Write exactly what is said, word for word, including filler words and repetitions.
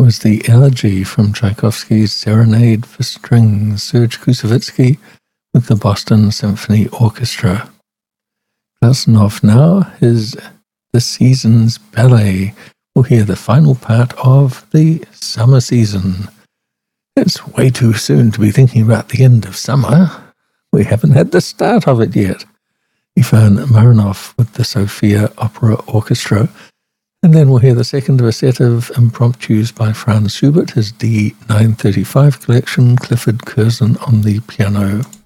was the Elegy from Tchaikovsky's Serenade for Strings, Serge Koussevitzky with the Boston Symphony Orchestra. Glazunov now, his The Seasons Ballet. We'll hear the final part of the summer season. It's way too soon to be thinking about the end of summer. We haven't had the start of it yet. Ivan Marinov with the Sofia Opera Orchestra. And then we'll hear the second of a set of impromptus by Franz Schubert, his D nine thirty-five collection, Clifford Curzon on the piano.